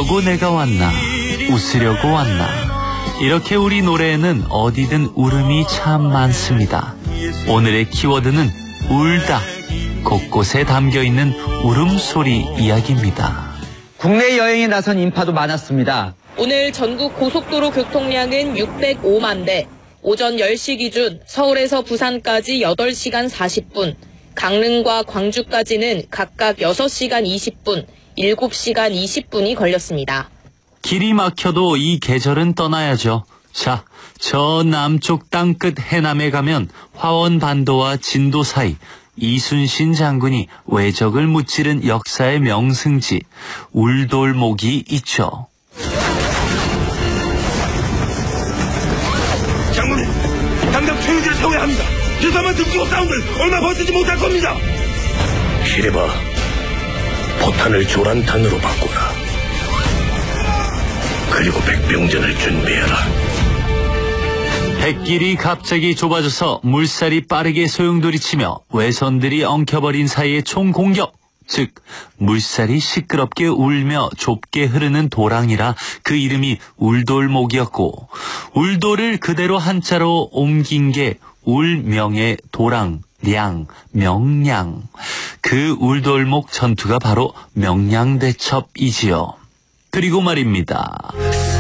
울려고 내가 왔나, 웃으려고 왔나. 이렇게 우리 노래에는 어디든 울음이 참 많습니다. 오늘의 키워드는 울다. 곳곳에 담겨있는 울음소리 이야기입니다. 국내 여행에 나선 인파도 많았습니다. 오늘 전국 고속도로 교통량은 605만 대. 오전 10시 기준 서울에서 부산까지 8시간 40분, 강릉과 광주까지는 각각 6시간 20분, 7시간 20분이 걸렸습니다. 길이 막혀도 이 계절은 떠나야죠. 자, 저 남쪽 땅끝 해남에 가면 화원반도와 진도 사이 이순신 장군이 외적을 무찌른 역사의 명승지 울돌목이 있죠. 장모님, 당장 최유지를 세워야 합니다. 기사만 등지고 싸움들 얼마 버티지 못할 겁니다. 이래봐, 포탄을 조란탄으로 바꾸라. 그리고 백병전을 준비해라. 백길이 갑자기 좁아져서 물살이 빠르게 소용돌이치며 외선들이 엉켜버린 사이에 총공격. 즉 물살이 시끄럽게 울며 좁게 흐르는 도랑이라 그 이름이 울돌목이었고, 울돌을 그대로 한자로 옮긴 게 울명의 도랑, 량, 명량. 그 울돌목 전투가 바로 명량대첩이지요. 그리고 말입니다.